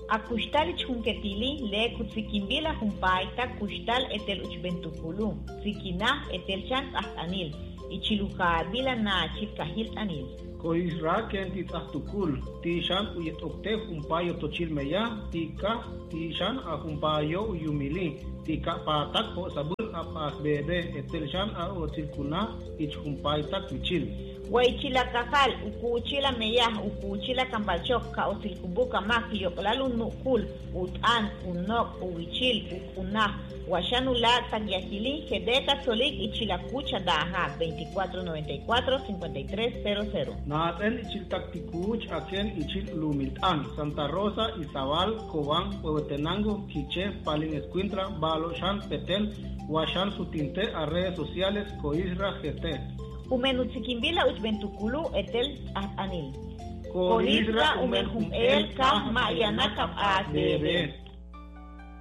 Akustal chunketili le kutsikimbila humpay ta kustal etel uchbentukulu. Sikina etel chan anil. Ichiluka bila na chipkahil anil. Koisra ken titahtukul. Tishan uyet okte humpayo tochilmeya. Tika tishan a humpayo uyumili. Tika patak po sabul apas bebe etel chan a otilkuna ich humpay tak wichil. Waichila kakal, ukuchila meyah, ukuchila kambalchok, ka otilkumbuka maki yoklalun nukul, utan, unok, uwichil, ukunah, washanula tagyahili, kedeka solik ichila kucha daha, 2494-5300. Naten ichil taktikuch aken ichil lumiltan, Santa Rosa, Izabal, Cobán, Huehuetenango, Quiché, Palin Escuintra, Balo, Shan, Petén, Washan, Sutinte, a redes sociales, Coisra, GT. Umenutzikimbila uchbentukulu etel anil. Koisra umen el kah mayanaka bebe.